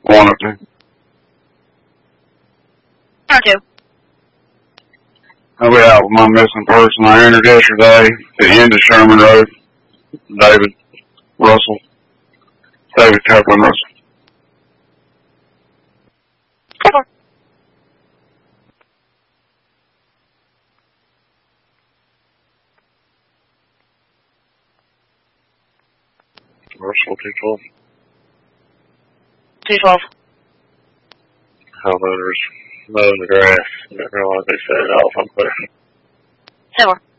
102. 102. I'll be out with my missing person I entered yesterday at the end of Sherman Road. David Russell. David Copeland Russell. Russell 212. 212. How mowers mow the grass. Didn't realize they set it off. I'm clear. 10 more.